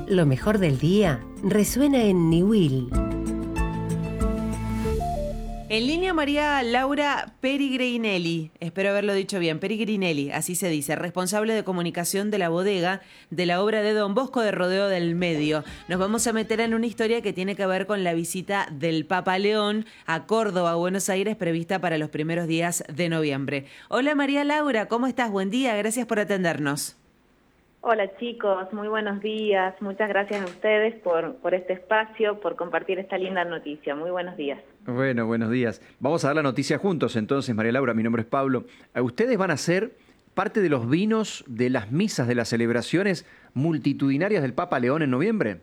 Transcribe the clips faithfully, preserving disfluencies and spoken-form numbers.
Lo mejor del día resuena en Niwil. En línea María Laura Perigrinelli, espero haberlo dicho bien, Perigrinelli, así se dice, responsable de comunicación de la bodega de la obra de Don Bosco de Rodeo del Medio. Nos vamos a meter en una historia que tiene que ver con la visita del Papa León a Córdoba, Buenos Aires, prevista para los primeros días de noviembre. Hola María Laura, ¿cómo estás? Buen día, gracias por atendernos. Hola chicos, muy buenos días. Muchas gracias a ustedes por, por este espacio, por compartir esta linda noticia. Muy buenos días. Bueno, buenos días. Vamos a dar la noticia juntos entonces, María Laura. Mi nombre es Pablo. Ustedes van a ser parte de los vinos de las misas de las celebraciones multitudinarias del Papa León en noviembre.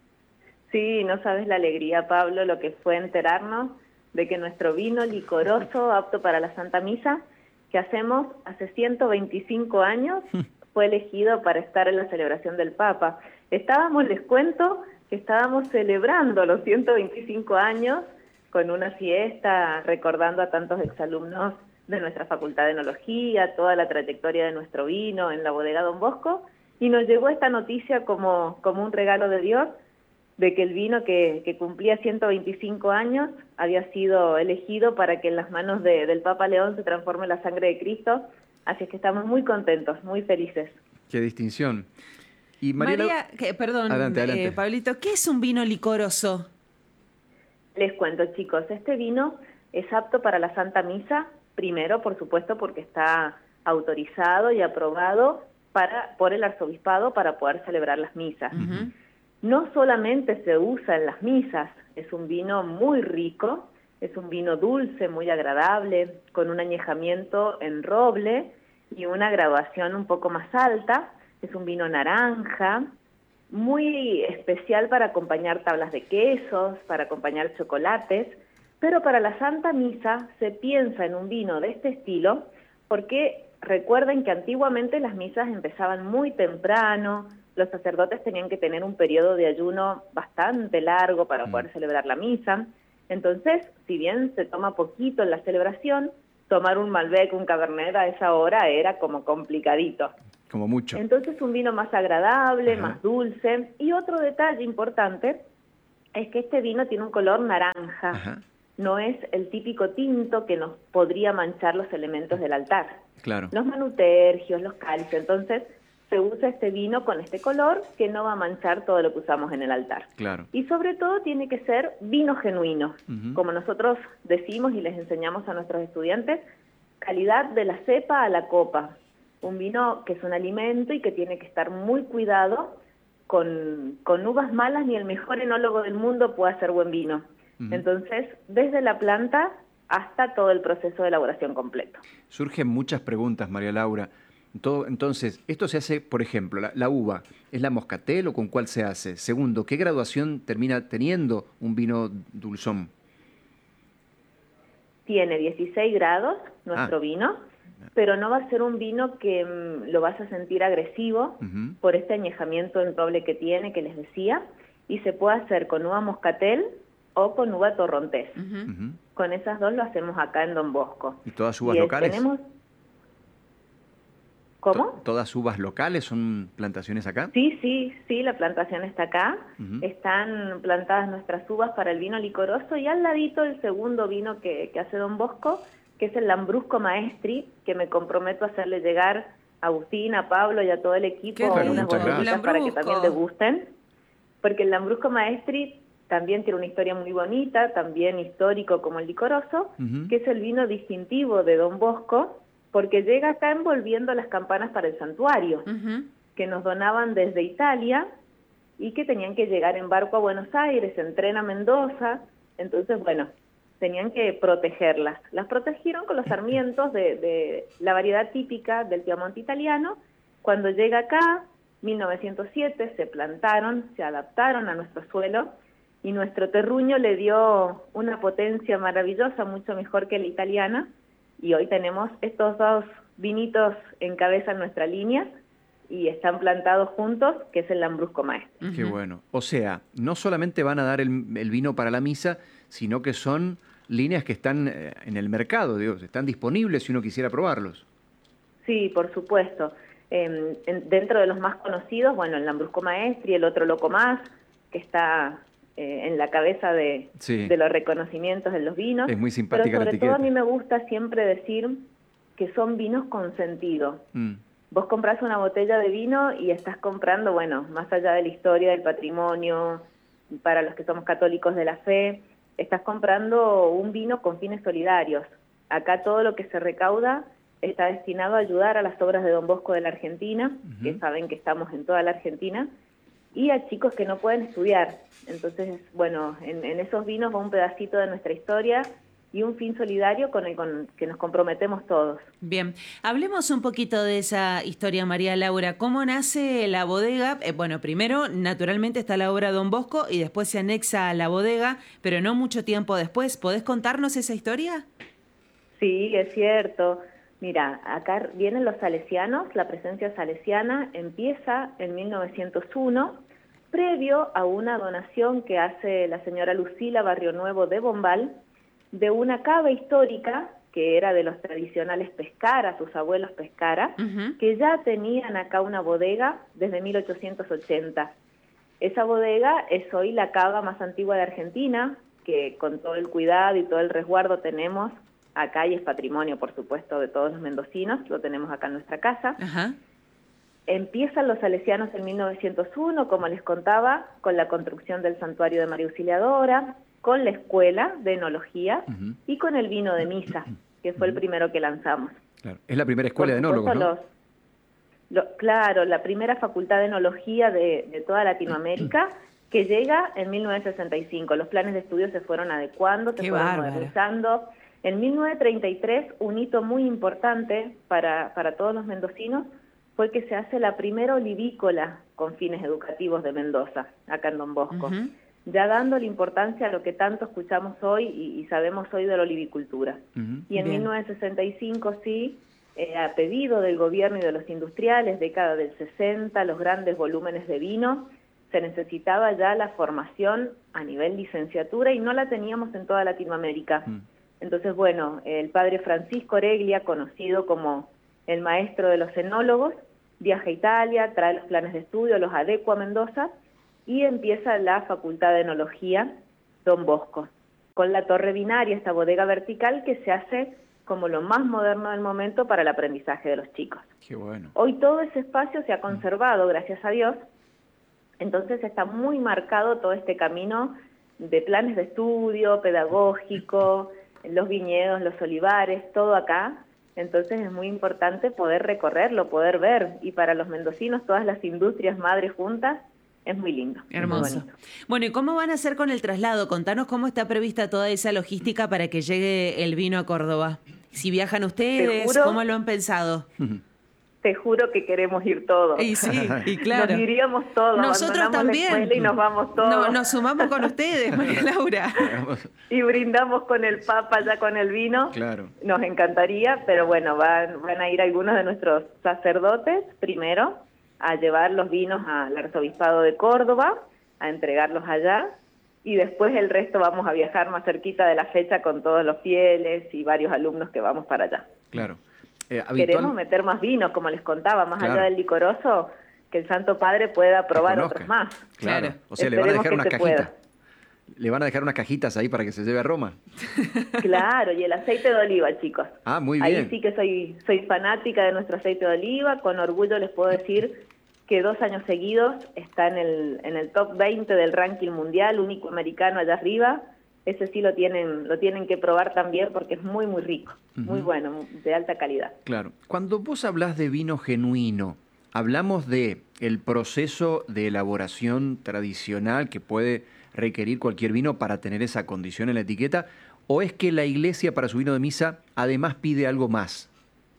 Sí, no sabes la alegría, Pablo, lo que fue enterarnos de que nuestro vino licoroso apto para la Santa Misa, que hacemos hace ciento veinticinco años, fue elegido para estar en la celebración del Papa. Estábamos, les cuento, que estábamos celebrando los ciento veinticinco años con una fiesta, recordando a tantos exalumnos de nuestra Facultad de Enología, toda la trayectoria de nuestro vino en la bodega Don Bosco, y nos llegó esta noticia como, como un regalo de Dios, de que el vino que, que cumplía ciento veinticinco años había sido elegido para que en las manos de, del Papa León se transforme la sangre de Cristo. Así es que estamos muy contentos, muy felices. Qué distinción. Y María, María que, perdón, adelante, adelante. Eh, Pablito, ¿qué es un vino licoroso? Les cuento, chicos, este vino es apto para la Santa Misa, primero, por supuesto, porque está autorizado y aprobado para, por el arzobispado para poder celebrar las misas. Uh-huh. No solamente se usa en las misas, es un vino muy rico, es un vino dulce, muy agradable, con un añejamiento en roble y una graduación un poco más alta. Es un vino naranja, muy especial para acompañar tablas de quesos, para acompañar chocolates, pero para la Santa Misa se piensa en un vino de este estilo porque recuerden que antiguamente las misas empezaban muy temprano, los sacerdotes tenían que tener un periodo de ayuno bastante largo para Mm. poder celebrar la misa. Entonces, si bien se toma poquito en la celebración, tomar un Malbec, un Cabernet a esa hora era como complicadito. Como mucho. Entonces un vino más agradable, Ajá. más dulce. Y otro detalle importante es que este vino tiene un color naranja. Ajá. No es el típico tinto que nos podría manchar los elementos del altar. Claro. Los manutergios, los calicios. Entonces se usa este vino con este color que no va a manchar todo lo que usamos en el altar. Claro. Y sobre todo tiene que ser vino genuino. Uh-huh. Como nosotros decimos y les enseñamos a nuestros estudiantes, calidad de la cepa a la copa. Un vino que es un alimento y que tiene que estar muy cuidado. Con, con uvas malas ni el mejor enólogo del mundo puede hacer buen vino. Uh-huh. Entonces, desde la planta hasta todo el proceso de elaboración completo. Surgen muchas preguntas, María Laura. Todo, entonces, esto se hace, por ejemplo, la, la uva, ¿es la moscatel o con cuál se hace? Segundo, ¿qué graduación termina teniendo un vino dulzón? Tiene dieciséis grados nuestro ah. vino, pero no va a ser un vino que um, lo vas a sentir agresivo uh-huh. por este añejamiento en roble que tiene, que les decía, y se puede hacer con uva moscatel o con uva torrontés. Uh-huh. Uh-huh. Con esas dos lo hacemos acá en Don Bosco. ¿Y todas uvas y locales? Tenemos... ¿Cómo? ¿Todas uvas locales son plantaciones acá? Sí, sí, sí, la plantación está acá. Uh-huh. Están plantadas nuestras uvas para el vino licoroso y al ladito el segundo vino que, que hace Don Bosco, que es el Lambrusco Maestri, que me comprometo a hacerle llegar a Agustín, a Pablo y a todo el equipo unas botellitas para que también le gusten. Porque el Lambrusco Maestri también tiene una historia muy bonita, también histórico como el licoroso, uh-huh. que es el vino distintivo de Don Bosco, porque llega acá envolviendo las campanas para el santuario, uh-huh. que nos donaban desde Italia y que tenían que llegar en barco a Buenos Aires, en tren a Mendoza. Entonces, bueno, tenían que protegerlas. Las protegieron con los sarmientos de, de la variedad típica del Piamonte italiano. Cuando llega acá, mil novecientos siete, se plantaron, se adaptaron a nuestro suelo y nuestro terruño le dio una potencia maravillosa, mucho mejor que la italiana. Y hoy tenemos estos dos vinitos en cabeza en nuestra línea y están plantados juntos, que es el Lambrusco Maestri. Uh-huh. Qué bueno. O sea, no solamente van a dar el, el vino para la misa, sino que son líneas que están eh, en el mercado, digo, están disponibles si uno quisiera probarlos. Sí, por supuesto. Eh, en, dentro de los más conocidos, bueno, el Lambrusco Maestri, el otro Loco Más, que está eh, en la cabeza de, sí. de los reconocimientos de los vinos. Es muy simpática Pero la sobre etiqueta. todo a mí me gusta siempre decir que son vinos con sentido. Mm. Vos compras una botella de vino y estás comprando, bueno, más allá de la historia, del patrimonio, para los que somos católicos de la fe, estás comprando un vino con fines solidarios. Acá todo lo que se recauda está destinado a ayudar a las obras de Don Bosco de la Argentina, uh-huh. que saben que estamos en toda la Argentina, y a chicos que no pueden estudiar. Entonces, bueno, en, en esos vinos va un pedacito de nuestra historia y un fin solidario con el con que nos comprometemos todos. Bien, hablemos un poquito de esa historia, María Laura. ¿Cómo nace la bodega? Eh, bueno, primero, naturalmente está la obra Don Bosco y después se anexa a la bodega, pero no mucho tiempo después. ¿Podés contarnos esa historia? Sí, es cierto. Mira, acá vienen los salesianos, la presencia salesiana empieza en mil novecientos uno, previo a una donación que hace la señora Lucila Barrio Nuevo de Bombal, de una cava histórica que era de los tradicionales Pescara, sus abuelos Pescara, uh-huh. que ya tenían acá una bodega desde mil ochocientos ochenta. Esa bodega es hoy la cava más antigua de Argentina, que con todo el cuidado y todo el resguardo tenemos acá y es patrimonio, por supuesto, de todos los mendocinos, lo tenemos acá en nuestra casa. Uh-huh. Empiezan los salesianos en mil novecientos uno, como les contaba, con la construcción del santuario de María Auxiliadora, con la escuela de enología uh-huh. y con el vino de misa, que fue uh-huh. el primero que lanzamos. Claro. Es la primera escuela de enólogos, ¿no? Los, lo, claro, la primera facultad de enología de, de toda Latinoamérica, que llega en mil novecientos sesenta y cinco. Los planes de estudio se fueron adecuando, se Qué fueron bárbaro. modernizando. En mil novecientos treinta y tres, un hito muy importante para, para todos los mendocinos fue que se hace la primera olivícola con fines educativos de Mendoza, acá en Don Bosco. Uh-huh. Ya dándole importancia a lo que tanto escuchamos hoy y, y sabemos hoy de la olivicultura. Uh-huh. Y en Bien. mil novecientos sesenta y cinco, sí, eh, a pedido del gobierno y de los industriales, década del sesenta, los grandes volúmenes de vino, se necesitaba ya la formación a nivel licenciatura y no la teníamos en toda Latinoamérica. Uh-huh. Entonces, bueno, el padre Francisco Oreglia, conocido como el maestro de los enólogos, viaja a Italia, trae los planes de estudio, los adecua a Mendoza, y empieza la Facultad de Enología Don Bosco, con la torre binaria, esta bodega vertical que se hace como lo más moderno del momento para el aprendizaje de los chicos. Qué bueno. Hoy todo ese espacio se ha conservado, gracias a Dios, entonces está muy marcado todo este camino de planes de estudio, pedagógico, los viñedos, los olivares, todo acá. Entonces es muy importante poder recorrerlo, poder ver, y para los mendocinos todas las industrias madres juntas, es muy lindo. Hermoso. Muy bueno, ¿y cómo van a hacer con el traslado? Contanos cómo está prevista toda esa logística para que llegue el vino a Córdoba. Si viajan ustedes, juro, ¿cómo lo han pensado? Te juro que queremos ir todos. Y sí, y claro. Nos iríamos todos. Nosotros también. La escuela y nos vamos todos. No, nos sumamos con ustedes, María Laura. Y brindamos con el Papa, ya con el vino. Claro. Nos encantaría, pero bueno, van, van a ir algunos de nuestros sacerdotes primero a llevar los vinos al arzobispado de Córdoba, a entregarlos allá, y después el resto vamos a viajar más cerquita de la fecha con todos los fieles y varios alumnos que vamos para allá. Claro. Eh, habitual... Queremos meter más vinos, como les contaba, más claro. allá del licoroso, que el Santo Padre pueda probar otros más. Claro. O sea, Esperemos le van a dejar unas cajitas. Le van a dejar unas cajitas ahí para que se lleve a Roma. Claro, y el aceite de oliva, chicos. Ah, muy bien. Ahí sí que soy, soy fanática de nuestro aceite de oliva. Con orgullo les puedo decir que dos años seguidos está en el, en el top veinte del ranking mundial, único americano allá arriba. Ese sí lo tienen, lo tienen que probar también porque es muy, muy rico, uh-huh. muy bueno, de alta calidad. Claro. Cuando vos hablás de vino genuino, hablamos de el proceso de elaboración tradicional que puede requerir cualquier vino para tener esa condición en la etiqueta, ¿o es que la iglesia para su vino de misa además pide algo más?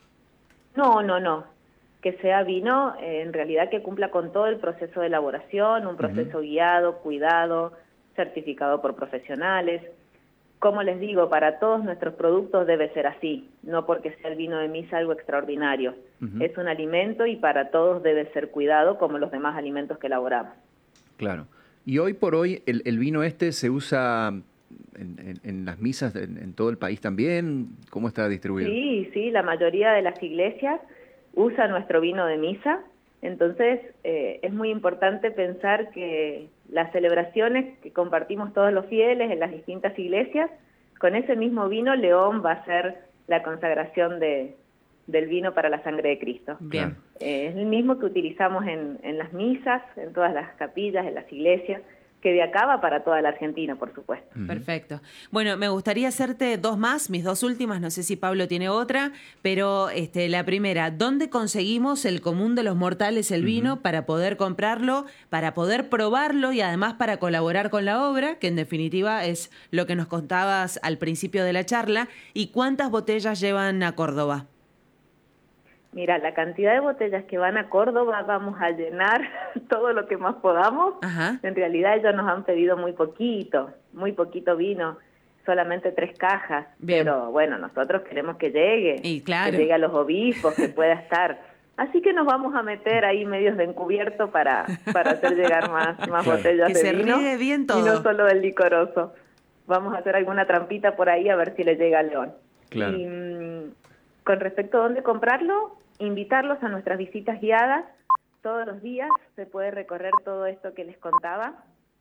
No, no, no. Que sea vino, eh, en realidad que cumpla con todo el proceso de elaboración, un proceso uh-huh. guiado, cuidado, certificado por profesionales. Como les digo, para todos nuestros productos debe ser así, no porque sea el vino de misa algo extraordinario. Uh-huh. Es un alimento y para todos debe ser cuidado como los demás alimentos que elaboramos. Claro. Y hoy por hoy el, el vino este se usa en, en, en las misas en, en todo el país también. ¿Cómo está distribuido? Sí, sí, la mayoría de las iglesias usa nuestro vino de misa. Entonces eh, es muy importante pensar que las celebraciones que compartimos todos los fieles en las distintas iglesias, con ese mismo vino León va a ser la consagración de, del vino para la sangre de Cristo. Bien. Eh, es el mismo que utilizamos en, en las misas, en todas las capillas, en las iglesias, que de acá va para toda la Argentina, por supuesto. Perfecto. Bueno, me gustaría hacerte dos más, mis dos últimas, no sé si Pablo tiene otra, pero este, la primera, ¿dónde conseguimos el común de los mortales, el vino, uh-huh. para poder comprarlo, para poder probarlo y además para colaborar con la obra, que en definitiva es lo que nos contabas al principio de la charla, y cuántas botellas llevan a Córdoba? Mira, la cantidad de botellas que van a Córdoba vamos a llenar todo lo que más podamos. Ajá. En realidad ellos nos han pedido muy poquito, muy poquito vino, solamente tres cajas. Bien. Pero bueno, nosotros queremos que llegue, y claro. que llegue a los obispos, que pueda estar. Así que nos vamos a meter ahí medios de encubierto para, para hacer llegar más, más claro. botellas que de se vino. Ríe bien todo. Y no solo del licoroso. Vamos a hacer alguna trampita por ahí a ver si le llega a León. Claro. Y mmm, con respecto a dónde comprarlo, invitarlos a nuestras visitas guiadas. Todos los días se puede recorrer todo esto que les contaba.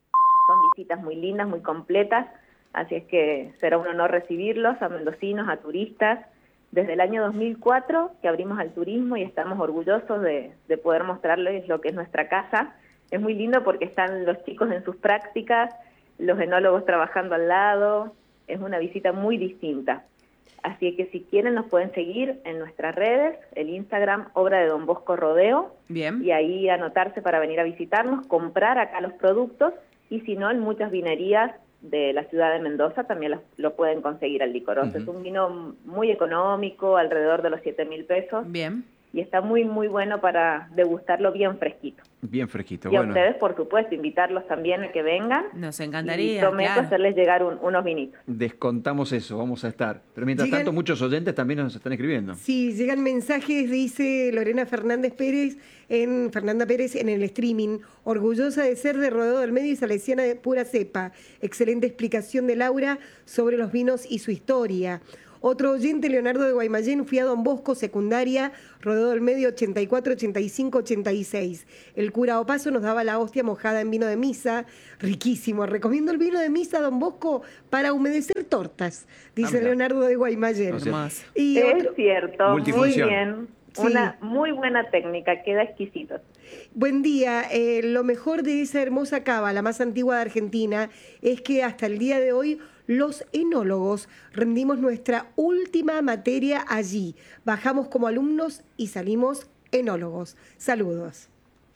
Son visitas muy lindas, muy completas, así es que será un honor recibirlos, a mendocinos, a turistas. Desde el año dos mil cuatro que abrimos al turismo y estamos orgullosos de, de poder mostrarles lo que es nuestra casa. Es muy lindo porque están los chicos en sus prácticas, los enólogos trabajando al lado. Es una visita muy distinta. Así que si quieren nos pueden seguir en nuestras redes, el Instagram Obra de Don Bosco Rodeo. Bien. Y ahí anotarse para venir a visitarnos, comprar acá los productos, y si no, en muchas vinerías de la ciudad de Mendoza también lo, lo pueden conseguir al licoroso. Uh-huh. Es un vino muy económico, alrededor de los siete mil pesos. Bien. Y está muy, muy bueno para degustarlo bien fresquito. Bien fresquito, y bueno. Y a ustedes, por supuesto, invitarlos también a que vengan. Nos encantaría, y prometo claro. hacerles llegar un, unos vinitos. Descontamos eso, vamos a estar. Pero mientras llegan, tanto, muchos oyentes también nos están escribiendo. Sí, llegan mensajes, dice Lorena Fernández Pérez, en Fernanda Pérez en el streaming. Orgullosa de ser de Rodeo del Medio y salesiana de pura cepa. Excelente explicación de Laura sobre los vinos y su historia. Otro oyente, Leonardo de Guaymallén, fui a Don Bosco, secundaria, Rodeo del Medio, ochenta y cuatro, ochenta y cinco, ochenta y seis. El cura Opaso nos daba la hostia mojada en vino de misa, riquísimo. Recomiendo el vino de misa, Don Bosco, para humedecer tortas, dice ah, Leonardo de Guaymallén. O sea, y es otro, cierto, muy bien. Sí. Una muy buena técnica, queda exquisito. Buen día. Eh, lo mejor de esa hermosa cava, la más antigua de Argentina, es que hasta el día de hoy los enólogos rendimos nuestra última materia allí. Bajamos como alumnos y salimos enólogos. Saludos.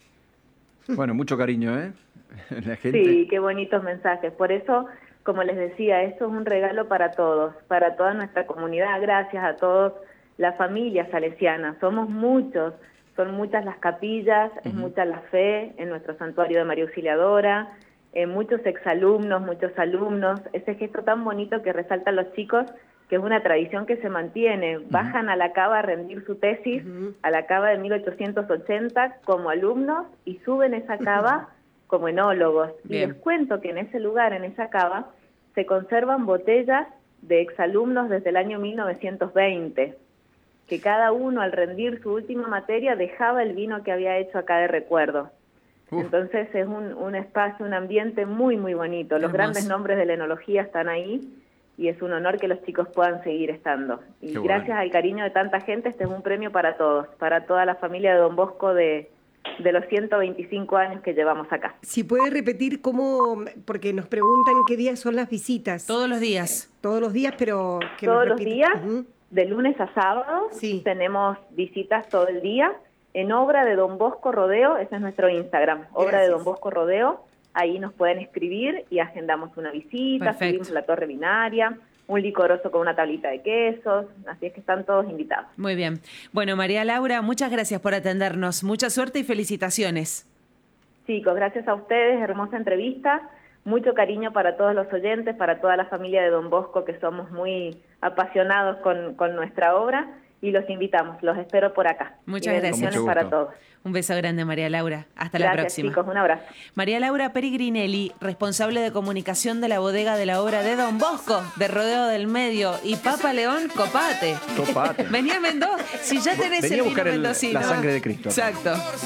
Bueno, mucho cariño, ¿eh? La gente. Sí, qué bonitos mensajes. Por eso, como les decía, esto es un regalo para todos, para toda nuestra comunidad. Gracias a todos. La familia salesiana, somos muchos, son muchas las capillas, uh-huh. es mucha la fe en nuestro santuario de María Auxiliadora, eh, muchos exalumnos, muchos alumnos, ese gesto tan bonito que resaltan los chicos, que es una tradición que se mantiene, uh-huh. bajan a la cava a rendir su tesis, uh-huh. a la cava de mil ochocientos ochenta como alumnos y suben esa cava uh-huh. como enólogos. Bien. Y les cuento que en ese lugar, en esa cava, se conservan botellas de exalumnos desde el año mil novecientos veinte. Que cada uno al rendir su última materia dejaba el vino que había hecho acá de recuerdo. Uf. Entonces es un, un espacio, un ambiente muy, muy bonito. Los Hermoso. Grandes nombres de la enología están ahí y es un honor que los chicos puedan seguir estando. Y Qué gracias bueno. Al cariño de tanta gente, este es un premio para todos, para toda la familia de Don Bosco de, de los ciento veinticinco años que llevamos acá. Si puede repetir cómo, porque nos preguntan qué días son las visitas. Todos los días. Eh, todos los días, pero... Que todos nos los repite. días. Uh-huh. De lunes a sábado sí. tenemos visitas todo el día en Obra de Don Bosco Rodeo, ese es nuestro Instagram, Obra Gracias. De Don Bosco Rodeo, ahí nos pueden escribir y agendamos una visita, Perfecto. Subimos la torre binaria, un licoroso con una tablita de quesos, así es que están todos invitados. Muy bien. Bueno, María Laura, muchas gracias por atendernos, mucha suerte y felicitaciones. Chicos, gracias a ustedes, hermosa entrevista. Mucho cariño para todos los oyentes, para toda la familia de Don Bosco, que somos muy apasionados con, con nuestra obra. y los invitamos, los espero por acá. Muchas Y gracias. bendiciones Con mucho para gusto. todos. Un beso grande, María Laura. Hasta la Gracias, próxima. chicos, un abrazo. María Laura Perigrinelli, responsable de comunicación de la bodega de la obra de Don Bosco, de Rodeo del Medio. Y Papa León, copate. Copate. Vení a Mendoza. Si ya tenés Venía el a vino buscar el- mendocino. la sangre de Cristo acá. Exacto.